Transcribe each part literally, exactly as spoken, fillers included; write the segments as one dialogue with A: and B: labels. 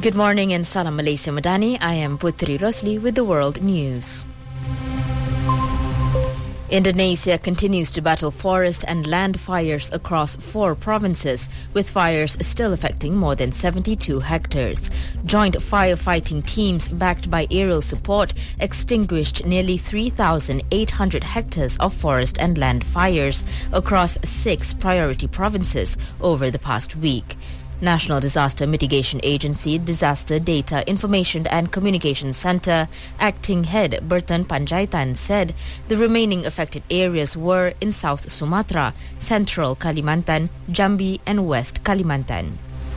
A: Good morning in Salam Malaysia Madani. I am Putri Rosli with the World News. Indonesia continues to battle forest and land fires across four provinces, with fires still affecting more than seventy-two hectares. Joint firefighting teams backed by aerial support extinguished nearly three thousand eight hundred hectares of forest and land fires across six priority provinces over the past week. National Disaster Mitigation Agency Disaster Data Information and Communication Center Acting Head Bertan Panjaitan said the remaining affected areas were in South Sumatra, Central Kalimantan, Jambi and West Kalimantan.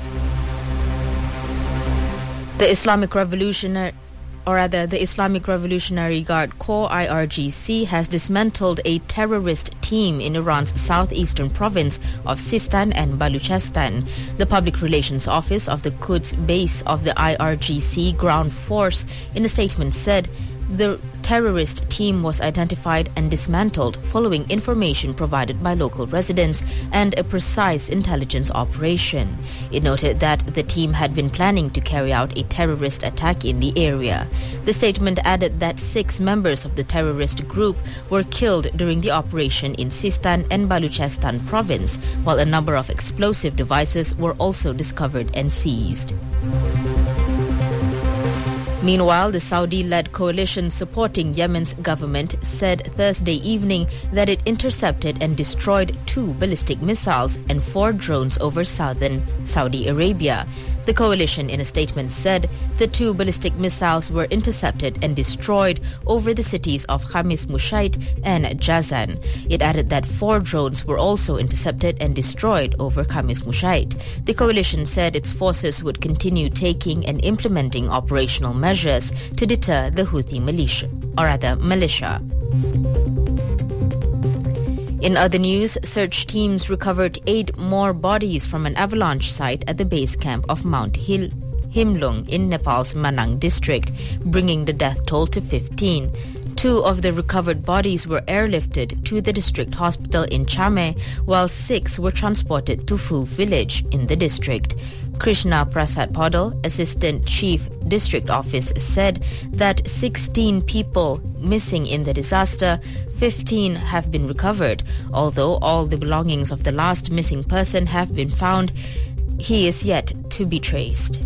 A: The Islamic Revolutionary Or rather, the Islamic Revolutionary Guard Corps I R G C has dismantled a terrorist team in Iran's southeastern province of Sistan and Baluchistan. The Public Relations Office of the Quds base of the I R G C ground force in a statement said the terrorist team was identified and dismantled following information provided by local residents and a precise intelligence operation. It noted that the team had been planning to carry out a terrorist attack in the area. The statement added that six members of the terrorist group were killed during the operation in Sistan and Baluchistan province, while a number of explosive devices were also discovered and seized. Meanwhile, the Saudi-led coalition supporting Yemen's government said Thursday evening that it intercepted and destroyed two ballistic missiles and four drones over southern Saudi Arabia. The coalition in a statement said the two ballistic missiles were intercepted and destroyed over the cities of Khamis Mushait and Jazan. It added that four drones were also intercepted and destroyed over Khamis Mushait. The coalition said its forces would continue taking and implementing operational measures to deter the Houthi militia, or rather militia. In other news, search teams recovered eight more bodies from an avalanche site at the base camp of Mount Hil- Himlung in Nepal's Manang district, bringing the death toll to fifteen. Two of the recovered bodies were airlifted to the district hospital in Chame, while six were transported to Phu village in the district. Krishna Prasad Podal, Assistant Chief District Office, said that sixteen people missing in the disaster, fifteen have been recovered. Although all the belongings of the last missing person have been found, he is yet to be traced.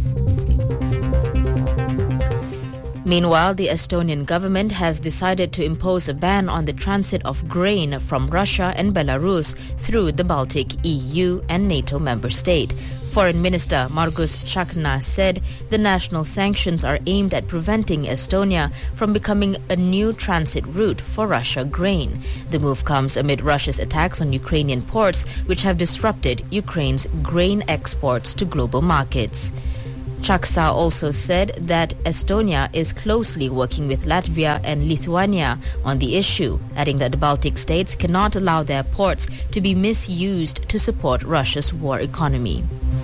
A: Meanwhile, the Estonian government has decided to impose a ban on the transit of grain from Russia and Belarus through the Baltic, E U and NATO member state. Foreign Minister Margus Chakna said the national sanctions are aimed at preventing Estonia from becoming a new transit route for Russia grain. The move comes amid Russia's attacks on Ukrainian ports, which have disrupted Ukraine's grain exports to global markets. Chaksa also said that Estonia is closely working with Latvia and Lithuania on the issue, adding that the Baltic states cannot allow their ports to be misused to support Russia's war economy.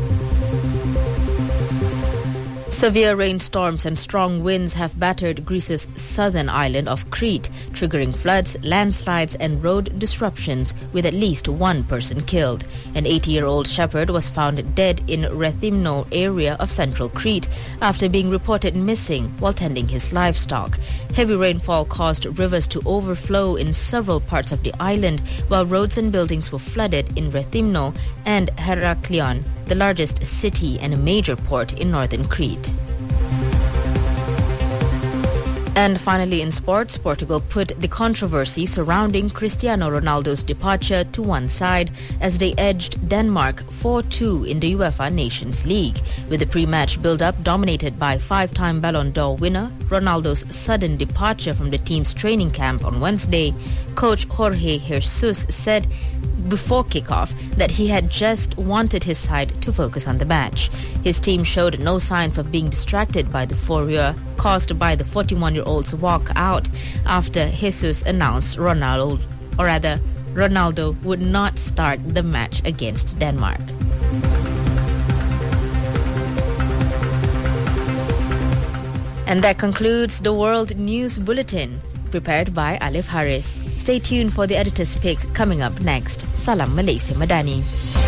A: Severe rainstorms and strong winds have battered Greece's southern island of Crete, triggering floods, landslides and road disruptions with at least one person killed. An eighty-year-old shepherd was found dead in Rethymno area of central Crete after being reported missing while tending his livestock. Heavy rainfall caused rivers to overflow in several parts of the island, while roads and buildings were flooded in Rethymno and Heraklion, the largest city and a major port in northern Crete. And finally in sports, Portugal put the controversy surrounding Cristiano Ronaldo's departure to one side as they edged Denmark four two in the UEFA Nations League. With the pre-match build-up dominated by five-time Ballon d'Or winner Ronaldo's sudden departure from the team's training camp on Wednesday, coach Jorge Jesus said before kickoff that he had just wanted his side to focus on the match. His team showed no signs of being distracted by the furore caused by the forty-one-year-old's walk out after Jesus announced Ronaldo, or rather Ronaldo would not start the match against Denmark. And that concludes the World News Bulletin, prepared by Alif Harris. Stay tuned for the editor's pick coming up next. Salam Malaysia Madani.